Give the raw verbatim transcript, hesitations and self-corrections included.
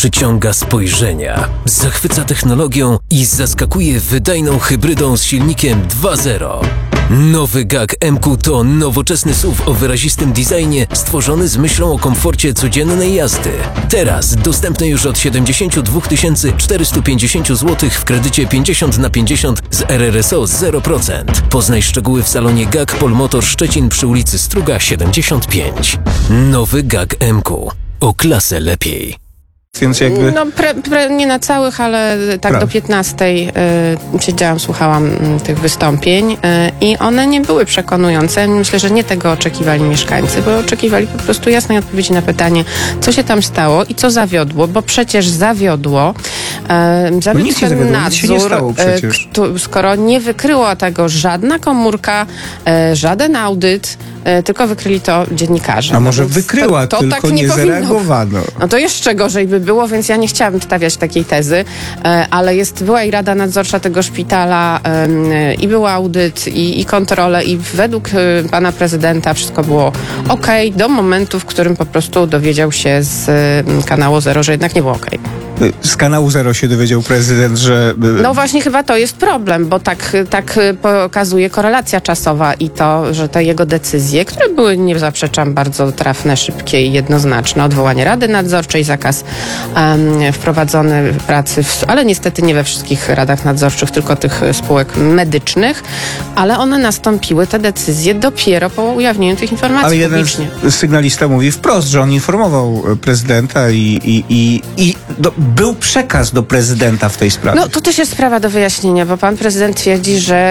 Przyciąga spojrzenia, zachwyca technologią i zaskakuje wydajną hybrydą z silnikiem dwa zero. Nowy G A G M Q to nowoczesny S U V o wyrazistym designie stworzony z myślą o komforcie codziennej jazdy. Teraz dostępny już od siedemdziesiąt dwa tysiące czterysta pięćdziesiąt złotych w kredycie pięćdziesiąt na pięćdziesiąt z R R S O zero procent. Poznaj szczegóły w salonie G A G Polmotor Szczecin przy ulicy Struga siedemdziesiąt pięć. Nowy G A G M Q. O klasę lepiej. Więc jakby... No pre, pre, nie na całych, ale tak Prawie. do piętnastej y, siedziałam, słuchałam y, tych wystąpień y, i one nie były przekonujące. Myślę, że nie tego oczekiwali mieszkańcy, bo oczekiwali po prostu jasnej odpowiedzi na pytanie, co się tam stało i co zawiodło, bo przecież zawiodło. Y, zawiódł nic nie ten zawiodło, nic nadzór, się nie stało przecież. y, kto, skoro nie wykryła tego żadna komórka, y, żaden audyt, y, tylko wykryli to dziennikarze. A może Więc wykryła, to, to tylko tak nie, nie powinno. zareagowano. No to jeszcze gorzej by było, więc ja nie chciałabym stawiać takiej tezy, e, ale jest, była i Rada Nadzorcza tego szpitala e, i był audyt i, i kontrole i według e, pana prezydenta wszystko było okej do momentu, w którym po prostu dowiedział się z e, kanału Zero, że jednak nie było okej. Z kanału Zero się dowiedział prezydent, że... No właśnie chyba to jest problem, bo tak, tak pokazuje korelacja czasowa i to, że te jego decyzje, które były, nie zaprzeczam, bardzo trafne, szybkie i jednoznaczne, odwołanie Rady Nadzorczej, zakaz um, wprowadzony pracy, w, ale niestety nie we wszystkich radach nadzorczych, tylko tych spółek medycznych, ale one nastąpiły, te decyzje, dopiero po ujawnieniu tych informacji Ale jeden publicznie. sygnalista mówi wprost, że on informował prezydenta i, i, i, i do, był przekaz do prezydenta w tej sprawie. No to też jest sprawa do wyjaśnienia, bo pan prezydent twierdzi, że